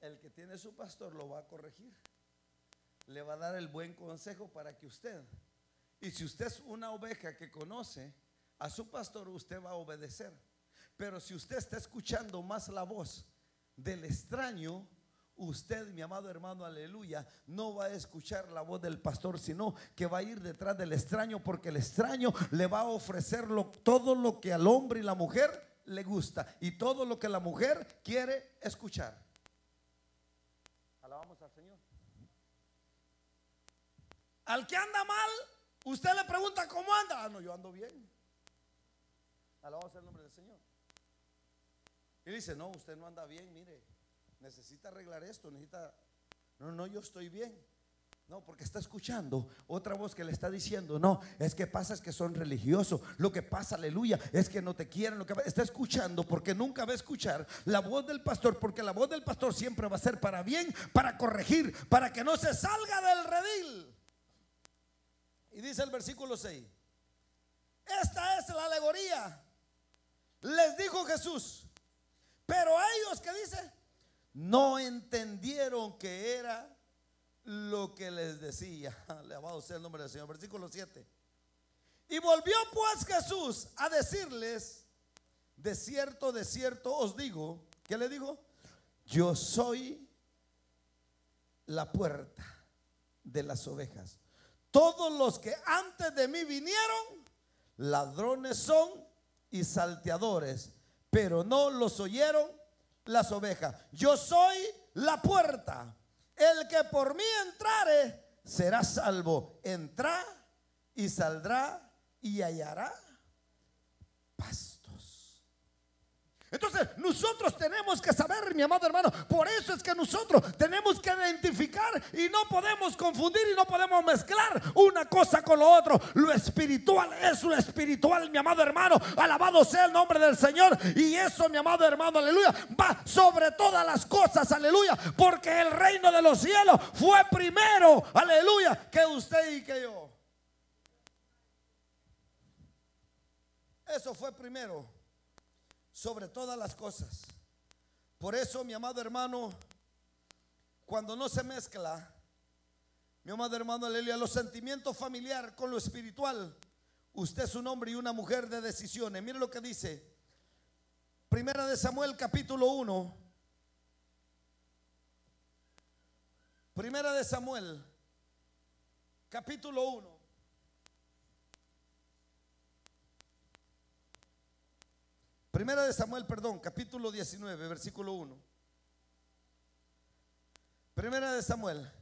el que tiene su pastor lo va a corregir, le va a dar el buen consejo para que usted, y si usted es una oveja que conoce a su pastor, usted va a obedecer. Pero si usted está escuchando más la voz del extraño, usted, mi amado hermano, aleluya, no va a escuchar la voz del pastor, sino que va a ir detrás del extraño, porque el extraño le va a ofrecer todo lo que al hombre y la mujer le gusta y todo lo que la mujer quiere escuchar. Alabamos al Señor. Al que anda mal, usted le pregunta cómo anda. Ah, no, yo ando bien. Alabamos el nombre del Señor. Y dice, no, usted no anda bien, mire, necesita arreglar esto, necesita. No, yo estoy bien. No, porque está escuchando otra voz que le está diciendo, no, es que pasa es que son religiosos. Lo que pasa, aleluya, es que no te quieren. Lo que está escuchando porque nunca va a escuchar la voz del pastor, porque la voz del pastor siempre va a ser para bien, para corregir, para que no se salga del redil. Y dice el versículo 6: esta es la alegoría. Les dijo Jesús, pero ellos, ¿qué dice? No entendieron que era lo que les decía. Alabado sea el nombre del Señor. Versículo 7: y volvió pues Jesús a decirles, de cierto os digo. ¿Qué le digo? Yo soy la puerta de las ovejas. Todos los que antes de mí vinieron, ladrones son y salteadores, pero no los oyeron las ovejas. Yo soy la puerta. El que por mí entrare será salvo. Entrará y saldrá y hallará pastos. Entonces nosotros tenemos que saber, mi amado hermano, por eso es que nosotros tenemos que identificar y no podemos confundir y no podemos mezclar una cosa con lo otro. Lo espiritual es lo espiritual, mi amado hermano, alabado sea el nombre del Señor. Y eso, mi amado hermano, aleluya, va sobre todas las cosas, aleluya, porque el reino de los cielos fue primero, aleluya, que usted y que yo. Eso fue primero sobre todas las cosas. Por eso, mi amado hermano, cuando no se mezcla, mi amado hermano, aleluya, los sentimientos familiares con lo espiritual, usted es un hombre y una mujer de decisiones. Mire lo que dice Primera de Samuel capítulo 1. Primera de Samuel capítulo 1. Primera de Samuel, capítulo 19, versículo 1. Primera de Samuel,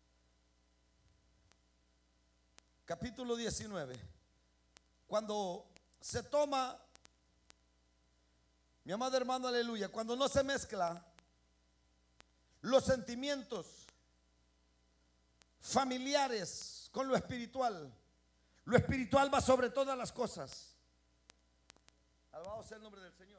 capítulo 19. Cuando se toma, mi amado hermano, aleluya, cuando no se mezcla los sentimientos familiares con lo espiritual va sobre todas las cosas. Alabado sea el nombre del Señor.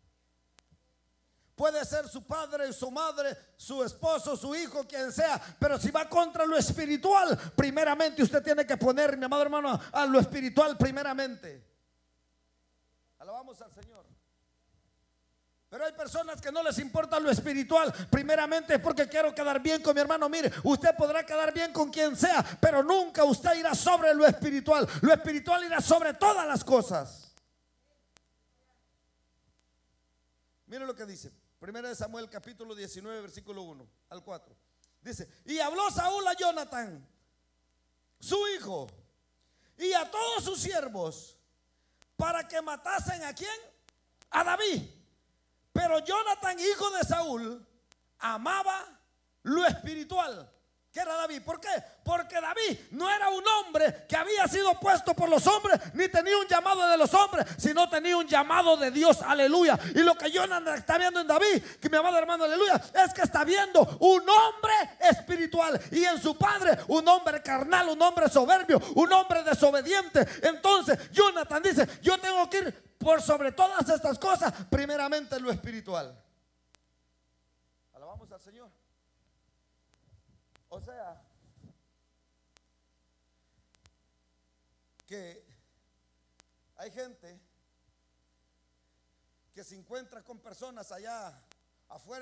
Puede ser su padre, su madre, su esposo, su hijo, quien sea, pero si va contra lo espiritual, primeramente usted tiene que poner, mi amado hermano, a lo espiritual primeramente. Alabamos al Señor. Pero hay personas que no les importa lo espiritual, primeramente porque quiero quedar bien con mi hermano. Mire, usted podrá quedar bien con quien sea, pero nunca usted irá sobre lo espiritual. Lo espiritual irá sobre todas las cosas. Mire lo que dice Primera de Samuel capítulo 19 versículo 1 al 4. Dice: y habló Saúl a Jonatán, su hijo, y a todos sus siervos, para que matasen ¿a quién? A David. Pero Jonatán, hijo de Saúl, amaba lo espiritual, que era David. ¿Por qué? Porque David no era un hombre que había sido puesto por los hombres, ni tenía un llamado de los hombres, sino tenía un llamado de Dios, aleluya. Y lo que Jonathan está viendo en David, que mi amado hermano, aleluya, es que está viendo un hombre espiritual, y en su padre un hombre carnal, un hombre soberbio, un hombre desobediente. Entonces Jonathan dice: yo tengo que ir por sobre todas estas cosas, primeramente lo espiritual. Alabamos al Señor. O sea, que hay gente que se encuentra con personas allá afuera